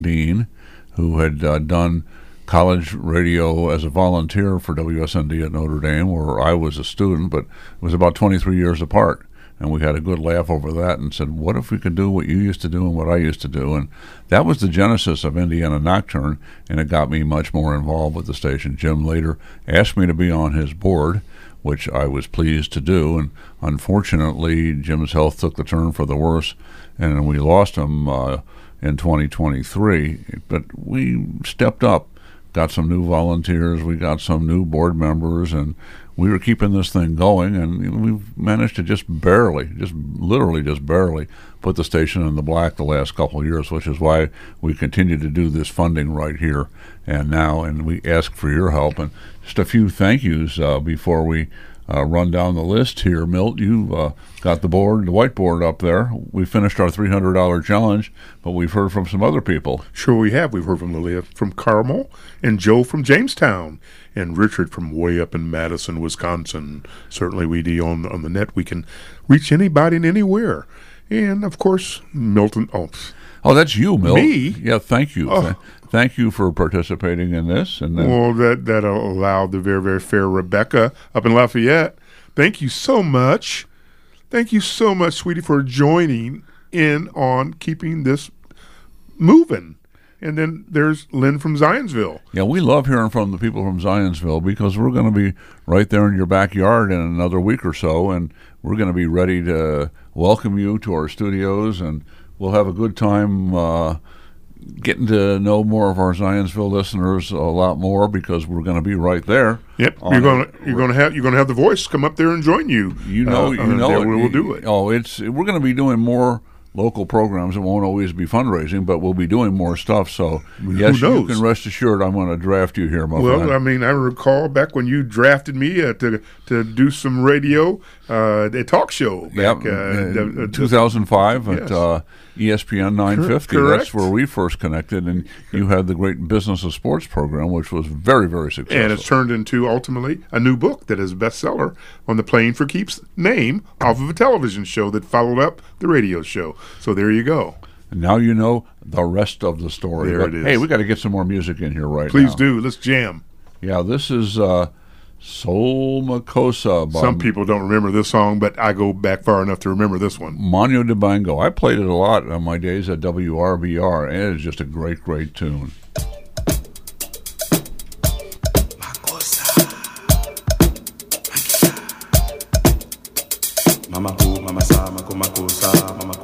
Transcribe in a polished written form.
Dean, who had done college radio as a volunteer for WSND at Notre Dame, where I was a student, but it was about 23 years apart. And we had a good laugh over that and said, what if we could do what you used to do and what I used to do? And that was the genesis of Indiana Nocturne, and it got me much more involved with the station. Jim later asked me to be on his board, which I was pleased to do. And unfortunately, Jim's health took the turn for the worse, and we lost him in 2023. But we stepped up, got some new volunteers, we got some new board members, and we were keeping this thing going, and we've managed to literally just barely put the station in the black the last couple of years, which is why we continue to do this funding right here and now, and we ask for your help. And just a few thank yous before we run down the list here. Milt, you got the whiteboard up there. We finished our $300 challenge, but we've heard from some other people. Sure we have. We've heard from Lilia from Carmel, and Joe from Jamestown, and Richard from way up in Madison, Wisconsin. Certainly we do on the net. We can reach anybody and anywhere. And, of course, Milton. Oh, that's you, Milt. Me? Yeah, thank you. Oh. Thank you for participating in this. And then, well, that allowed the very, very fair Rebecca up in Lafayette. Thank you so much. Thank you so much, sweetie, for joining in on keeping this moving. And then there's Lynn from Zionsville. Yeah, we love hearing from the people from Zionsville because we're going to be right there in your backyard in another week or so, and we're going to be ready to welcome you to our studios, and we'll have a good time getting to know more of our Zionsville listeners a lot more because we're going to be right there. Yep, you're going to have the voice come up there and join you. We'll do it. Oh, we're going to be doing more local programs. It won't always be fundraising, but we'll be doing more stuff. So, yes, you can rest assured I'm going to draft you here, my friend. Well, I mean, I recall back when you drafted me to do some radio, a talk show back in 2005 at ESPN 950. Correct. That's where we first connected, and you had the great Business of Sports program, which was very, very successful. And it's turned into, ultimately, a new book that is a bestseller on the Playing for Keeps name off of a television show that followed up the radio show. So there you go. And now you know the rest of the story. There it is. Hey, we got to get some more music in here now. Please do. Let's jam. Yeah, this is Soul Makossa. Some people don't remember this song, but I go back far enough to remember this one. Manyo Dibango. I played it a lot on my days at WRBR, and it is just a great, great tune. Mama ku, mama sa, mako makosa.